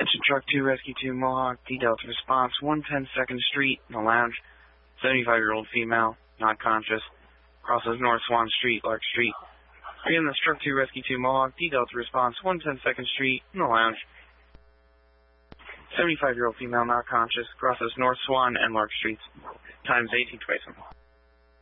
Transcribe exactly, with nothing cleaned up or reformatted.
Attention Truck two, Rescue two, Mohawk, D-Delta response, one ten second Street, in the lounge. seventy-five-year-old female, not conscious, crosses North Swan Street, Lark Street. Again, that's Truck two, Rescue two, Mohawk, D-Delta response, one ten second Street, in the lounge. seventy-five-year-old female, not conscious, crosses North Swan and Lark Streets. Times eighteen twenty-seven.